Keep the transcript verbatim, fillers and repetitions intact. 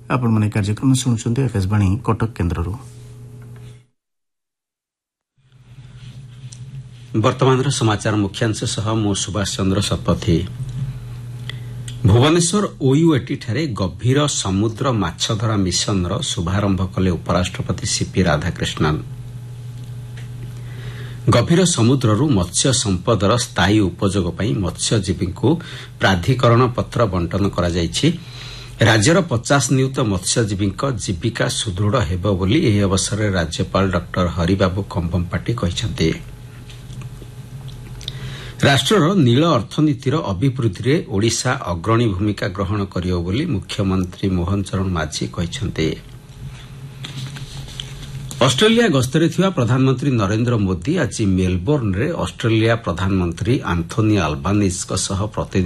आपण माने कार्यक्रम शुणुछन्ते आकाशवाणी कटक केन्द्ररू। वर्तमान समाचार मुख्यांश सह मु सुभाष चंद्र शतपथी। भुवनेश्वर ओयूएटी ठारे गभीर समुद्र माछधरा मिशन शुभारंभ कले उपराष्ट्रपति सीपी राधाकृष्णन। गभीर समुद्ररू मत्स्य संपदर स्थायी उपयोग पई मत्स्यजीवी को प्राधिकरण पत्र बंटन करा जायछि। राज्यर पचास नियुक्त मत्स्यजीवी जीविका सुदृढ़ हेबो बोली एही अवसर में राज्यपाल डॉक्टर हरिबाबू कंभमपाटी कहिसंते। राष्ट्रर नील अर्थनीतिर अभिवृद्धि में ओडिशा अग्रणी भूमिका ग्रहण करियो बोली मुख्यमंत्री मोहन चरण माझी कहिसंते। ऑस्ट्रेलिया गस्तरे थिबा प्रधानमंत्री नरेंद्र मोदी आज मेलबोर्न रे ऑस्ट्रेलिया प्रधानमंत्री आंथोनी अल्बानीज सह